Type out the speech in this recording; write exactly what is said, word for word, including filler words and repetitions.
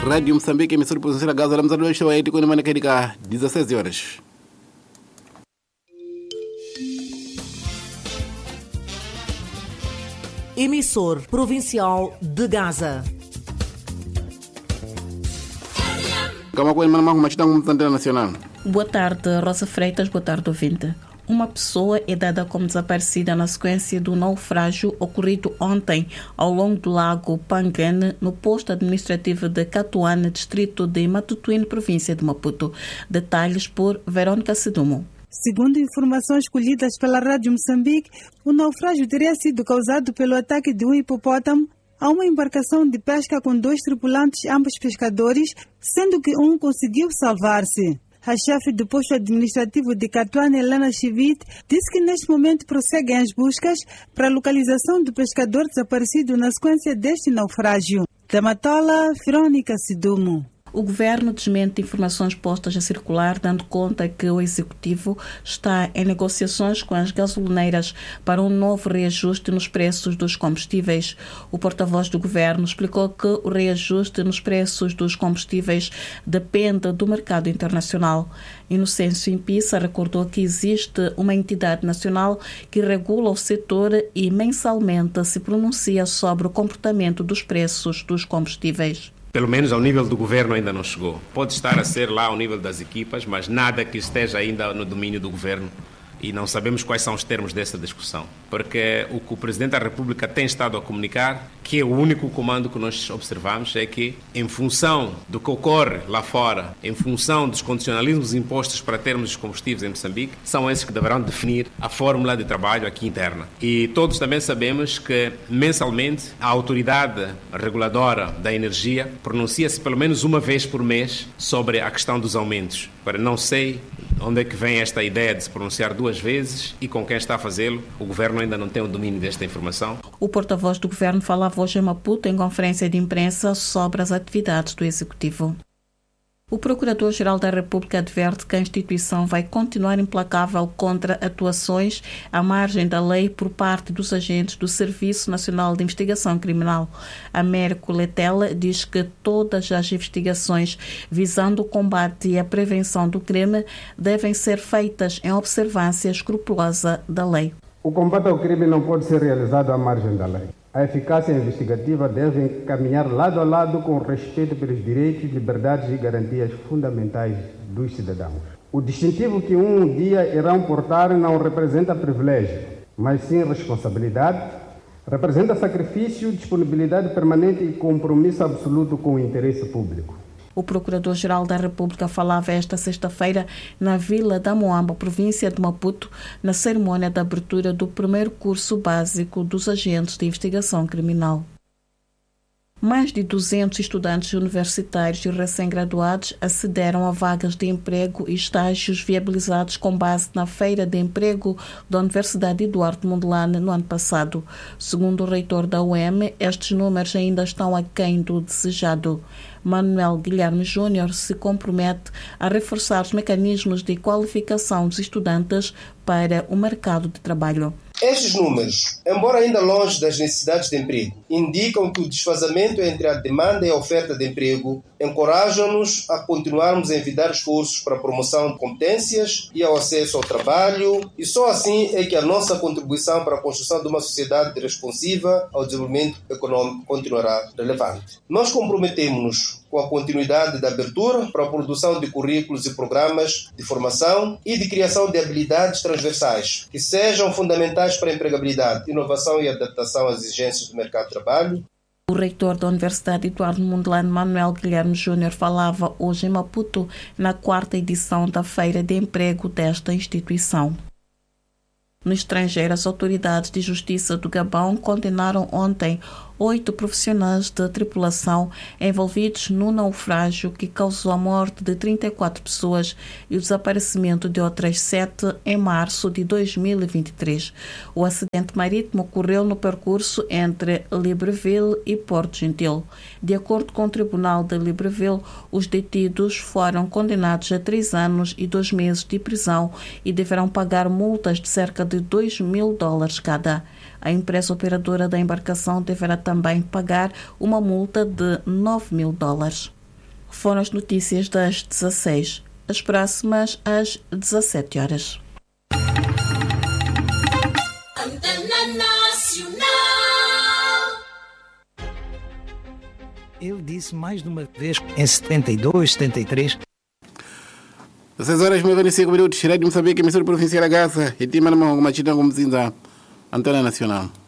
Rádio Moçambique, emissora por Sra. Gaza, Lamzar do Show, Aiti, Kuna Manacarica, dezesseis horas. Emissor provincial de Gaza. Boa tarde, Rosa Freitas. Boa tarde, ouvinte. Uma pessoa é dada como desaparecida na sequência do naufrágio ocorrido ontem ao longo do lago Pangane, no posto administrativo de Catuane, distrito de Matutuíne, província de Maputo. Detalhes por Verônica Sedumo. Segundo informações colhidas pela Rádio Moçambique, o naufrágio teria sido causado pelo ataque de um hipopótamo a uma embarcação de pesca com dois tripulantes, ambos pescadores, sendo que um conseguiu salvar-se. A chefe do posto administrativo de Catuane, Helena Chivite, disse que neste momento prosseguem as buscas para a localização do pescador desaparecido na sequência deste naufrágio. Da Matola, Verônica Sedumo. O governo desmente informações postas a circular, dando conta que o executivo está em negociações com as gasolineiras para um novo reajuste nos preços dos combustíveis. O porta-voz do governo explicou que o reajuste nos preços dos combustíveis depende do mercado internacional. Inocêncio Impissa recordou que existe uma entidade nacional que regula o setor e mensalmente se pronuncia sobre o comportamento dos preços dos combustíveis. Pelo menos ao nível do governo ainda não chegou. Pode estar a ser lá ao nível das equipas, mas nada que esteja ainda no domínio do governo. E não sabemos quais são os termos dessa discussão. Porque o que o Presidente da República tem estado a comunicar, que é o único comando que nós observamos, é que, em função do que ocorre lá fora, em função dos condicionalismos impostos para termos os combustíveis em Moçambique, são esses que deverão definir a fórmula de trabalho aqui interna. E todos também sabemos que, mensalmente, a autoridade reguladora da energia pronuncia-se pelo menos uma vez por mês sobre a questão dos aumentos. Agora, não sei onde é que vem esta ideia de se pronunciar duas vezes e com quem está a fazê-lo. O governo ainda não tem o domínio desta informação. O porta-voz do governo falava hoje em Maputo em conferência de imprensa sobre as atividades do executivo. O Procurador-Geral da República adverte que a instituição vai continuar implacável contra atuações à margem da lei por parte dos agentes do Serviço Nacional de Investigação Criminal. Américo Letela diz que todas as investigações visando o combate e a prevenção do crime devem ser feitas em observância escrupulosa da lei. O combate ao crime não pode ser realizado à margem da lei. A eficácia investigativa deve caminhar lado a lado com o respeito pelos direitos, liberdades e garantias fundamentais dos cidadãos. O distintivo que um dia irão portar não representa privilégio, mas sim responsabilidade, representa sacrifício, disponibilidade permanente e compromisso absoluto com o interesse público. O Procurador-Geral da República falava esta sexta-feira na Vila da Moamba, província de Maputo, na cerimônia de abertura do primeiro curso básico dos agentes de investigação criminal. Mais de duzentos estudantes universitários e recém-graduados acederam a vagas de emprego e estágios viabilizados com base na Feira de Emprego da Universidade Eduardo Mondlane no ano passado. Segundo o reitor da U E M, estes números ainda estão aquém do desejado. Manuel Guilherme Júnior se compromete a reforçar os mecanismos de qualificação dos estudantes para o mercado de trabalho. Estes números, embora ainda longe das necessidades de emprego, indicam que o desfazamento entre a demanda e a oferta de emprego encorajam-nos a continuarmos a envidar esforços para a promoção de competências e ao acesso ao trabalho, e só assim é que a nossa contribuição para a construção de uma sociedade responsiva ao desenvolvimento econômico continuará relevante. Nós comprometemos-nos com a continuidade da abertura para a produção de currículos e programas de formação e de criação de habilidades transversais que sejam fundamentais para a empregabilidade, inovação e adaptação às exigências do mercado de trabalho. O reitor da Universidade Eduardo Mondlane, Manuel Guilherme Júnior, falava hoje em Maputo na quarta edição da Feira de Emprego desta instituição. No estrangeiro, as autoridades de justiça do Gabão condenaram ontem oito profissionais da tripulação envolvidos no naufrágio que causou a morte de trinta e quatro pessoas e o desaparecimento de outras sete em março de dois mil e vinte e três. O acidente marítimo ocorreu no percurso entre Libreville e Porto Gentil. De acordo com o Tribunal de Libreville, os detidos foram condenados a três anos e dois meses de prisão e deverão pagar multas de cerca de dois mil dólares cada. A empresa operadora da embarcação deverá também pagar uma multa de nove mil dólares. Foram as notícias das dezasseis. As próximas às dezassete horas. Ele disse mais de uma vez, em setenta e dois, setenta e três... dezesseis horas e noventa e cinco minutos, Rádio Moçambique, emissora provincial da Gaza, e tem uma machina como Zinza, Antena Nacional.